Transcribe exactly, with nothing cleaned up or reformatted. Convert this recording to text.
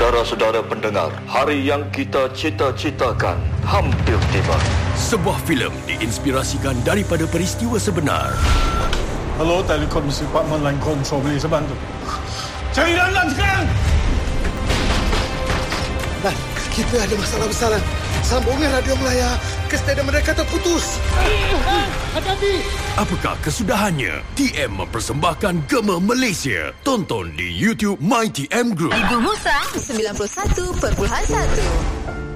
Saudara-saudara pendengar, hari yang kita cita-citakan hampir tiba. Sebuah filem diinspirasikan daripada peristiwa sebenar. Hello, Telekom Department Line Control, boleh saya bantu? Cari Lan sekarang! Lan, kita ada masalah besar, Lan. Sambungan radio Melaya ke stadium mereka terputus. Hati-hati! Apakah kesudahannya? T M mempersembahkan Gema Malaysia. Tonton di YouTube My T M Group. Ibu Musa sembilan puluh satu perpuluhan satu.